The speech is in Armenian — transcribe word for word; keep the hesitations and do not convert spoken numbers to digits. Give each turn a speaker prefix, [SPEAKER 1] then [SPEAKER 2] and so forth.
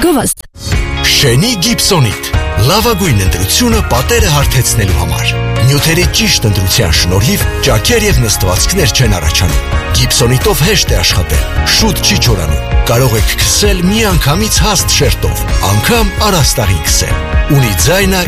[SPEAKER 1] Գովաստ։
[SPEAKER 2] Շենի Գիբսոնիտ։ Լավագույն ընտրությունը պատերը հարթեցնելու համար։ Նյութերի ճիշտ ընտրության շնորհիվ ճաքեր եւ նստվածքներ չեն առաջանում։ Գիբսոնիտով հեշտ է աշխատել, շուտ չի չորանում։ Կարող եք քսել միանգամից հաստ շերտով, անգամ առաստաղին քսել։ Ունի ձայնը